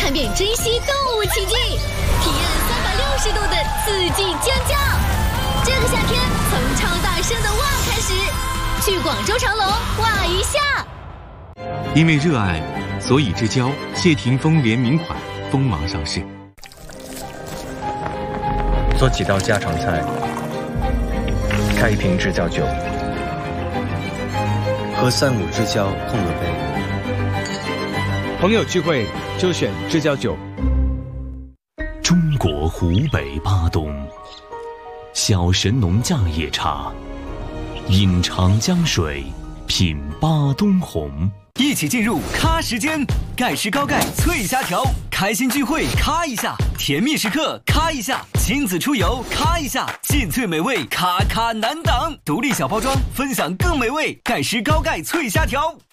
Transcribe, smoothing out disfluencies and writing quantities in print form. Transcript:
看遍珍稀动物奇迹，体验360度的四季尖叫。这个夏天，从超大声的哇开始，去广州长隆哇一下。 因为热爱，所以之交谢霆锋联名款锋芒上市。 做几道家常菜，开一瓶知交酒， 和3-5知交碰个杯。 朋友聚会就选知交酒。 中国湖北巴东，小神农架野茶，饮长江水，品巴东红。 一起进入咖时间，盖世高钙脆虾条，开心聚会咔一下，甜蜜时刻咔一下，亲子出游咔一下，劲脆美味咔咔难挡，独立小包装，分享更美味，盖世高钙脆虾条。